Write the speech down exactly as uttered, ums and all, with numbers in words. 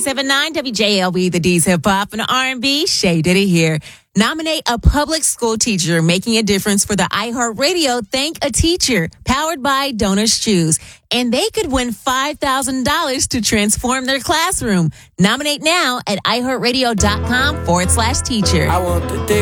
ninety-seven point nine W J L B, the D's Hip Hop and R and B. Shay Diddy here. Nominate a public school teacher making a difference for the iHeartRadio Thank a Teacher, powered by Donors Choose. And they could win five thousand dollars to transform their classroom. Nominate now at iHeartRadio.com forward slash teacher. I want the